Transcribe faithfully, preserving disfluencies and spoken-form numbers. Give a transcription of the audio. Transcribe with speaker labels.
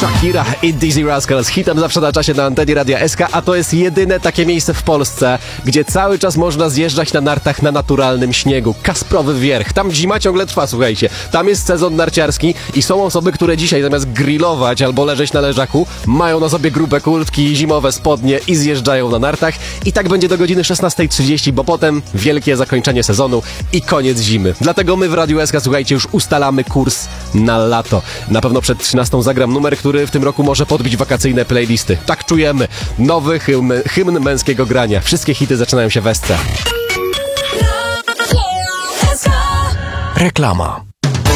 Speaker 1: Shakira i Dizzy Rascal z hitem zawsze na czasie na antenie Radia S K, a to jest jedyne takie miejsce w Polsce, gdzie cały czas można zjeżdżać na nartach na naturalnym śniegu. Kasprowy Wierch. Tam zima ciągle trwa, słuchajcie. Tam jest sezon narciarski i są osoby, które dzisiaj zamiast grillować albo leżeć na leżaku, mają na sobie grube kurtki, zimowe spodnie i zjeżdżają na nartach. I tak będzie do godziny szesnasta trzydzieści, bo potem wielkie zakończenie sezonu i koniec zimy. Dlatego my w Radiu S K, słuchajcie, już ustalamy kurs na lato. Na pewno przed trzynastą zagram numer, który w tym roku może podbić wakacyjne playlisty. Tak czujemy. Nowy hymn, hymn męskiego grania. Wszystkie hity zaczynają się w S C.
Speaker 2: Reklama.